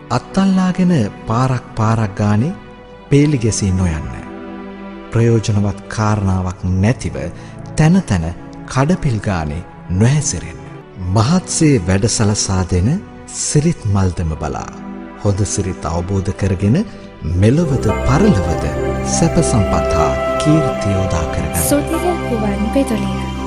අත්තල්ලාගෙන පාරක් ගානේ පේලි ගැසී නොයන්න. ප්‍රයෝජනවත් කාරණාවක් නැතිව තැන තැන කඩපිල් ගානේ නොහැසිරෙන්න. මහත්සේ වැඩ සලසා දෙන සිරිත් මල්දම බලා හොඳ සිරිත් අවබෝධ කරගෙන මෙලොවද පරලොවද සැප සම්පත් හා කීර්තිය උදා කරගන්න. සුතිල කුවන් පෙතුලිය